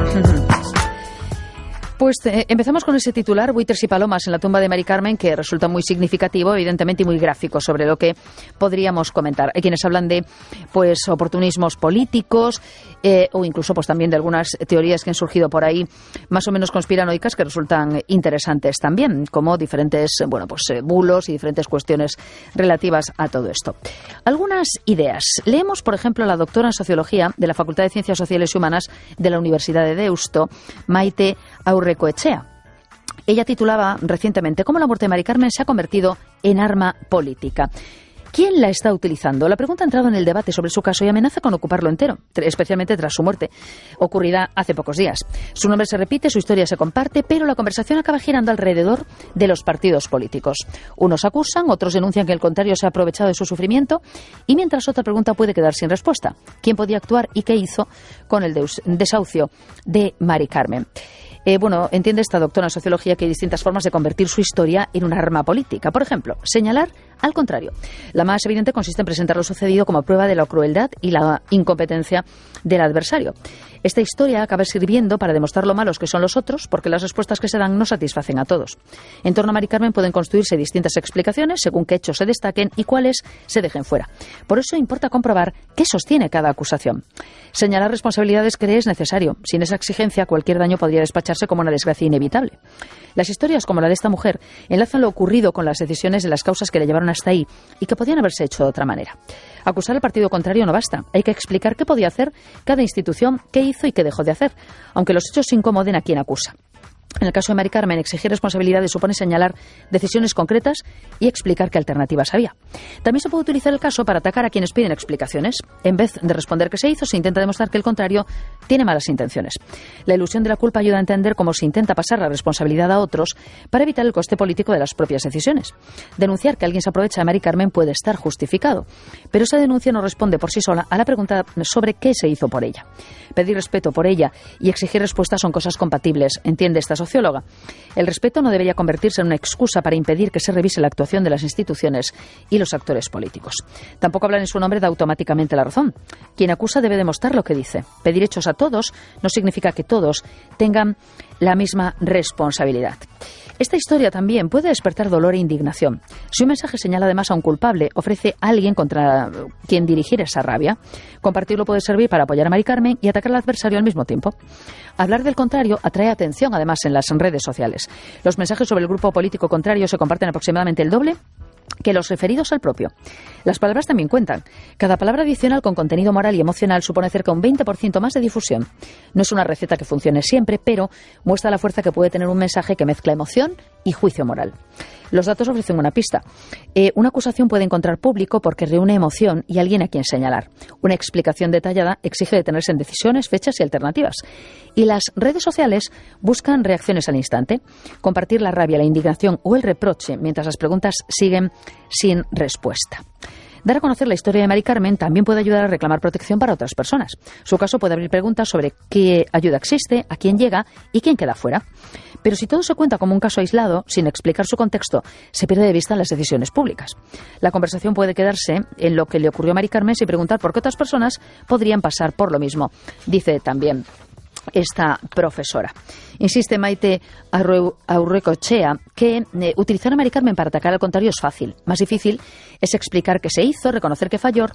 Pues empezamos con ese titular, Buitres y Palomas en la tumba de Mari Carmen, que resulta muy significativo, evidentemente, y muy gráfico sobre lo que podríamos comentar. Hay quienes hablan de oportunismos políticos o incluso también de algunas teorías que han surgido por ahí más o menos conspiranoicas que resultan interesantes también, como diferentes bulos y diferentes cuestiones relativas a todo esto. Algunas ideas. Leemos, por ejemplo, a la doctora en Sociología de la Facultad de Ciencias Sociales y Humanas de la Universidad de Deusto, Maite Aurrecoetxea. Ella titulaba recientemente ¿Cómo la muerte de Mari Carmen se ha convertido en arma política? ¿Quién la está utilizando? La pregunta ha entrado en el debate sobre su caso y amenaza con ocuparlo entero, especialmente tras su muerte, ocurrida hace pocos días. Su nombre se repite, su historia se comparte, pero la conversación acaba girando alrededor de los partidos políticos. Unos acusan, otros denuncian que el contrario se ha aprovechado de su sufrimiento, y mientras otra pregunta puede quedar sin respuesta. ¿Quién podía actuar y qué hizo con el desahucio de Mari Carmen? Entiende esta doctora en Sociología que hay distintas formas de convertir su historia en una arma política. Por ejemplo, señalar al contrario. La más evidente consiste en presentar lo sucedido como prueba de la crueldad y la incompetencia del adversario. Esta historia acaba sirviendo para demostrar lo malos que son los otros, porque las respuestas que se dan no satisfacen a todos. En torno a Mari Carmen pueden construirse distintas explicaciones según qué hechos se destaquen y cuáles se dejen fuera. Por eso importa comprobar qué sostiene cada acusación. Señalar responsabilidades es necesario. Sin esa exigencia, cualquier daño podría despacharse como una desgracia inevitable. Las historias como la de esta mujer enlazan lo ocurrido con las decisiones de las causas que le llevaron hasta ahí y que podían haberse hecho de otra manera. Acusar al partido contrario no basta. Hay que explicar qué podía hacer cada institución, qué hizo y qué dejó de hacer, aunque los hechos incomoden a quien acusa. En el caso de Mari Carmen, exigir responsabilidades supone señalar decisiones concretas y explicar qué alternativas había. También se puede utilizar el caso para atacar a quienes piden explicaciones. En vez de responder qué se hizo, se intenta demostrar que el contrario tiene malas intenciones. La ilusión de la culpa ayuda a entender cómo se intenta pasar la responsabilidad a otros para evitar el coste político de las propias decisiones. Denunciar que alguien se aprovecha de Mari Carmen puede estar justificado, pero esa denuncia no responde por sí sola a la pregunta sobre qué se hizo por ella. Pedir respeto por ella y exigir respuestas son cosas compatibles, entiende esta socióloga. El respeto no debería convertirse en una excusa para impedir que se revise la actuación de las instituciones y los actores políticos. Tampoco hablar en su nombre da automáticamente la razón. Quien acusa debe demostrar lo que dice. Pedir hechos a todos no significa que todos tengan la misma responsabilidad. Esta historia también puede despertar dolor e indignación. Si un mensaje señala además a un culpable, ofrece a alguien contra quien dirigir esa rabia. Compartirlo puede servir para apoyar a Mari Carmen y atacar al adversario al mismo tiempo. Hablar del contrario atrae atención además en las redes sociales. Los mensajes sobre el grupo político contrario se comparten aproximadamente el doble que los referidos al propio. Las palabras también cuentan. Cada palabra adicional con contenido moral y emocional supone cerca de un 20% más de difusión. No es una receta que funcione siempre, pero muestra la fuerza que puede tener un mensaje que mezcla emoción y juicio moral. Los datos ofrecen una pista. Una acusación puede encontrar público porque reúne emoción y alguien a quien señalar. Una explicación detallada exige detenerse en decisiones, fechas y alternativas. Y las redes sociales buscan reacciones al instante. Compartir la rabia, la indignación o el reproche mientras las preguntas siguen sin respuesta. Dar a conocer la historia de Mari Carmen también puede ayudar a reclamar protección para otras personas. Su caso puede abrir preguntas sobre qué ayuda existe, a quién llega y quién queda fuera. Pero si todo se cuenta como un caso aislado, sin explicar su contexto, se pierde de vista las decisiones públicas. La conversación puede quedarse en lo que le ocurrió a Mari Carmen sin preguntar por qué otras personas podrían pasar por lo mismo, dice también esta profesora. Insiste Maite Aurrecoetxea que utilizar a Mari Carmen para atacar al contrario es fácil. Más difícil es explicar qué se hizo, reconocer que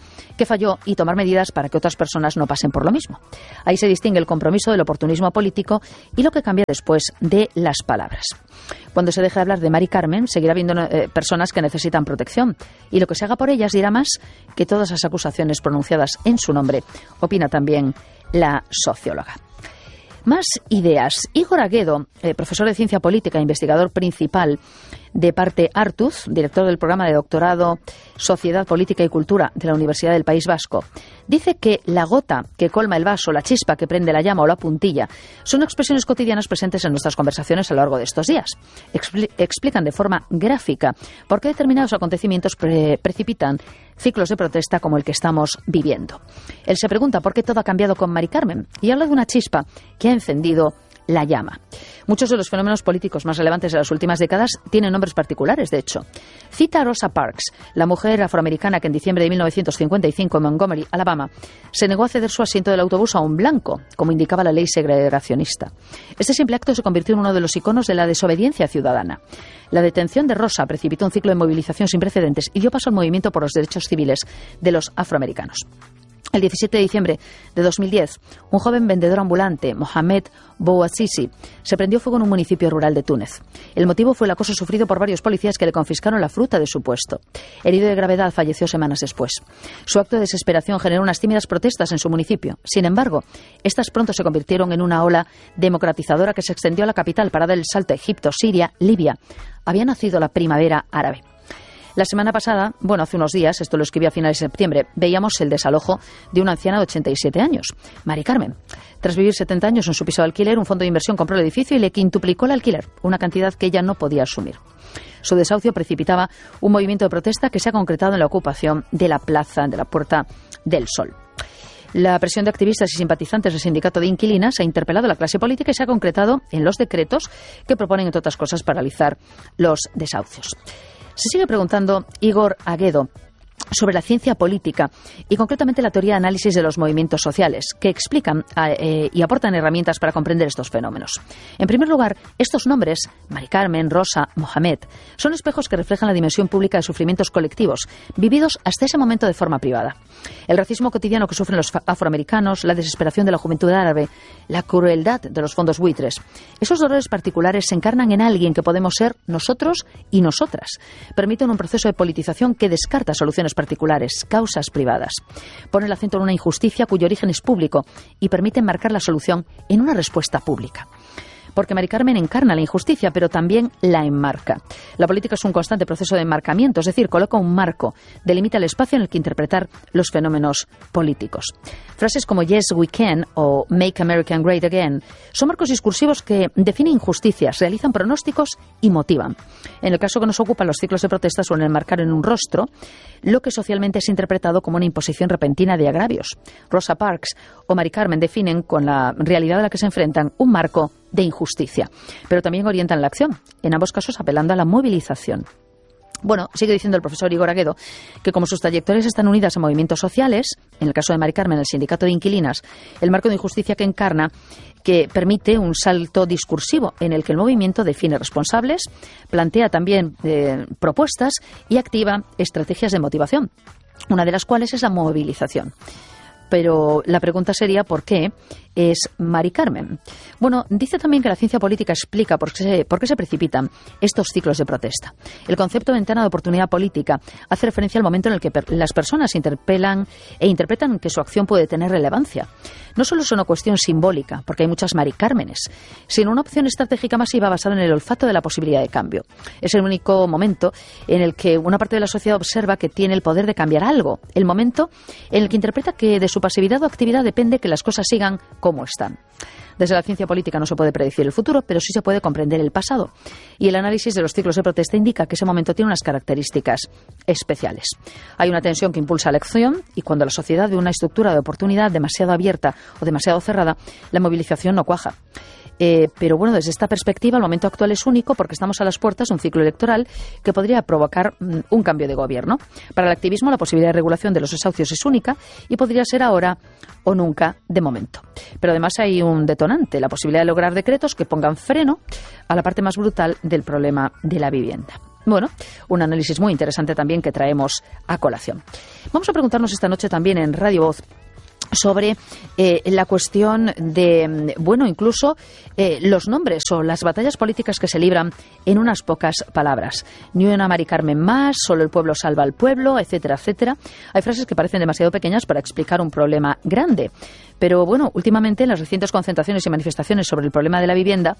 falló y tomar medidas para que otras personas no pasen por lo mismo. Ahí se distingue el compromiso del oportunismo político y lo que cambia después de las palabras. Cuando se deje de hablar de Mari Carmen, seguirá habiendo personas que necesitan protección y lo que se haga por ellas dirá más que todas las acusaciones pronunciadas en su nombre, opina también la socióloga. Más ideas. Igor Aguedo, profesor de Ciencia Política e investigador principal de Parte Hartuz, director del programa de doctorado Sociedad, Política y Cultura de la Universidad del País Vasco, dice que la gota que colma el vaso, la chispa que prende la llama o la puntilla son expresiones cotidianas presentes en nuestras conversaciones a lo largo de estos días. Explican de forma gráfica por qué determinados acontecimientos precipitan ciclos de protesta como el que estamos viviendo. Él se pregunta por qué todo ha cambiado con Mari Carmen y habla de una chispa que ha encendido la llama. Muchos de los fenómenos políticos más relevantes de las últimas décadas tienen nombres particulares, de hecho. Cita a Rosa Parks, la mujer afroamericana que en diciembre de 1955 en Montgomery, Alabama, se negó a ceder su asiento del autobús a un blanco, como indicaba la ley segregacionista. Este simple acto se convirtió en uno de los iconos de la desobediencia ciudadana. La detención de Rosa precipitó un ciclo de movilización sin precedentes y dio paso al movimiento por los derechos civiles de los afroamericanos. El 17 de diciembre de 2010, un joven vendedor ambulante, Mohamed Bouazizi, se prendió fuego en un municipio rural de Túnez. El motivo fue el acoso sufrido por varios policías que le confiscaron la fruta de su puesto. Herido de gravedad, falleció semanas después. Su acto de desesperación generó unas tímidas protestas en su municipio. Sin embargo, estas pronto se convirtieron en una ola democratizadora que se extendió a la capital para dar el salto a Egipto, Siria, Libia. Había nacido la primavera árabe. La semana pasada, hace unos días, esto lo escribí a finales de septiembre, veíamos el desalojo de una anciana de 87 años, Mari Carmen. Tras vivir 70 años en su piso de alquiler, un fondo de inversión compró el edificio y le quintuplicó el alquiler, una cantidad que ella no podía asumir. Su desahucio precipitaba un movimiento de protesta que se ha concretado en la ocupación de la plaza de la Puerta del Sol. La presión de activistas y simpatizantes del sindicato de inquilinas ha interpelado a la clase política y se ha concretado en los decretos que proponen, entre otras cosas, paralizar los desahucios. Se sigue preguntando Igor Aguedo sobre la ciencia política y concretamente la teoría de análisis de los movimientos sociales, que explican y aportan herramientas para comprender estos fenómenos. En primer lugar, estos nombres, Mari Carmen, Rosa, Mohamed, son espejos que reflejan la dimensión pública de sufrimientos colectivos, vividos hasta ese momento de forma privada. El racismo cotidiano que sufren los afroamericanos, la desesperación de la juventud árabe, la crueldad de los fondos buitres. Esos dolores particulares se encarnan en alguien que podemos ser nosotros y nosotras. Permiten un proceso de politización que descarta soluciones particulares, causas privadas. Pone el acento en una injusticia cuyo origen es público y permite enmarcar la solución en una respuesta pública. Porque Mari Carmen encarna la injusticia, pero también la enmarca. La política es un constante proceso de enmarcamiento, es decir, coloca un marco, delimita el espacio en el que interpretar los fenómenos políticos. Frases como Yes, we can o Make America Great Again son marcos discursivos que definen injusticias, realizan pronósticos y motivan. En el caso que nos ocupa, los ciclos de protesta suelen enmarcar en un rostro lo que socialmente es interpretado como una imposición repentina de agravios. Rosa Parks o Mari Carmen definen, con la realidad a la que se enfrentan, un marco de injusticia, pero también orientan la acción, en ambos casos apelando a la movilización. Sigue diciendo el profesor Igor Aguedo que como sus trayectorias están unidas a movimientos sociales, en el caso de Mari Carmen, el sindicato de inquilinas, el marco de injusticia que encarna, que permite un salto discursivo en el que el movimiento define responsables, plantea también propuestas y activa estrategias de motivación, una de las cuales es la movilización. Pero la pregunta sería ¿por qué es Mari Carmen? Dice también que la ciencia política explica por qué se precipitan estos ciclos de protesta. El concepto de ventana de oportunidad política hace referencia al momento en el que las personas interpelan e interpretan que su acción puede tener relevancia. No solo es una cuestión simbólica, porque hay muchas Mari Cármenes, sino una opción estratégica masiva basada en el olfato de la posibilidad de cambio. Es el único momento en el que una parte de la sociedad observa que tiene el poder de cambiar algo, el momento en el que interpreta que de su pasividad o actividad depende que las cosas sigan como están. Desde la ciencia política no se puede predecir el futuro, pero sí se puede comprender el pasado. Y el análisis de los ciclos de protesta indica que ese momento tiene unas características especiales. Hay una tensión que impulsa la acción y cuando la sociedad ve una estructura de oportunidad demasiado abierta o demasiado cerrada, la movilización no cuaja. Pero desde esta perspectiva el momento actual es único porque estamos a las puertas de un ciclo electoral que podría provocar un cambio de gobierno. Para el activismo la posibilidad de regulación de los desahucios es única y podría ser ahora o nunca de momento. Pero además hay un detonante, la posibilidad de lograr decretos que pongan freno a la parte más brutal del problema de la vivienda. Un análisis muy interesante también que traemos a colación. Vamos a preguntarnos esta noche también en Radio Voz sobre la cuestión de, incluso los nombres o las batallas políticas que se libran en unas pocas palabras. Ni una Mari Carmen más, solo el pueblo salva al pueblo, etcétera, etcétera. Hay frases que parecen demasiado pequeñas para explicar un problema grande. Pero últimamente en las recientes concentraciones y manifestaciones sobre el problema de la vivienda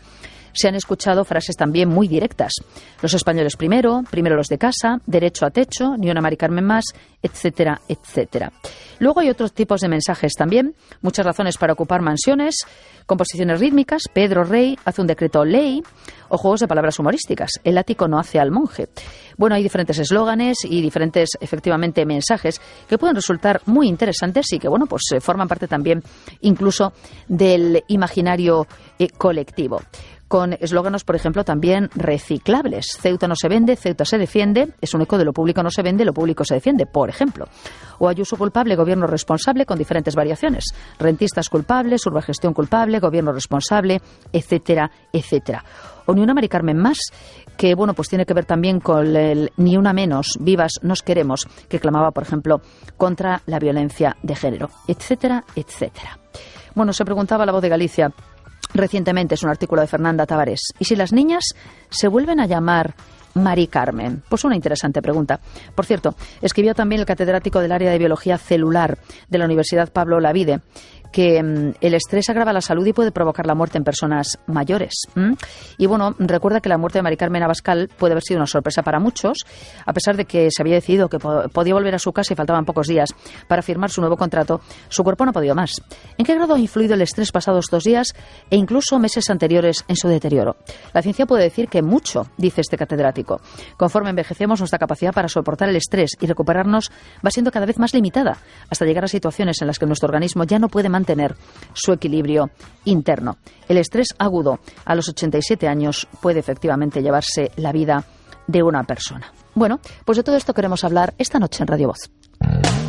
se han escuchado frases también muy directas. Los españoles primero, primero los de casa, derecho a techo, ni una Mari Carmen más, etcétera, etcétera. Luego hay otros tipos de mensajes también, muchas razones para ocupar mansiones, composiciones rítmicas, Pedro Rey hace un decreto ley, o juegos de palabras humorísticas, el ático no hace al monje. Bueno, hay diferentes eslóganes y diferentes, efectivamente, mensajes que pueden resultar muy interesantes y que, bueno, pues forman parte también incluso del imaginario colectivo. Con eslóganos, por ejemplo, también reciclables. Ceuta no se vende, Ceuta se defiende. Es un eco de lo público no se vende, lo público se defiende, por ejemplo. O Ayuso culpable, gobierno responsable, con diferentes variaciones. Rentistas culpables, urbagestión culpable, gobierno responsable, etcétera, etcétera. O ni una Mari Carmen más, que, bueno, pues tiene que ver también con el ni una menos, vivas nos queremos, que clamaba, por ejemplo, contra la violencia de género, etcétera, etcétera. Bueno, se preguntaba La Voz de Galicia recientemente, es un artículo de Fernanda Tavares, ¿y si las niñas se vuelven a llamar Mari Carmen? Pues una interesante pregunta. Por cierto, escribió también el catedrático del área de biología celular de la Universidad Pablo Olavide que el estrés agrava la salud y puede provocar la muerte en personas mayores. Y bueno, recuerda que la muerte de Mari Carmen Abascal puede haber sido una sorpresa para muchos, a pesar de que se había decidido que podía volver a su casa y faltaban pocos días para firmar su nuevo contrato. Su cuerpo no ha podido más. ¿En qué grado ha influido el estrés pasados 2 días e incluso meses anteriores en su deterioro? La ciencia puede decir que mucho, dice este catedrático. Conforme envejecemos, nuestra capacidad para soportar el estrés y recuperarnos va siendo cada vez más limitada, hasta llegar a situaciones en las que nuestro organismo ya no puede mantener su equilibrio interno. El estrés agudo a los 87 años puede efectivamente llevarse la vida de una persona. Bueno, pues de todo esto queremos hablar esta noche en Radio Voz.